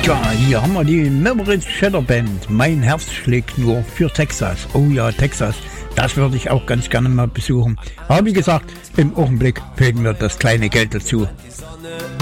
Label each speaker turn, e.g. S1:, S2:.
S1: Tja, hier haben wir die Memories Shadow Band. Mein Herz schlägt nur für Texas. Oh ja, Texas. Das würde ich auch ganz gerne mal besuchen. Aber wie gesagt, im Augenblick fehlt mir das kleine Geld dazu.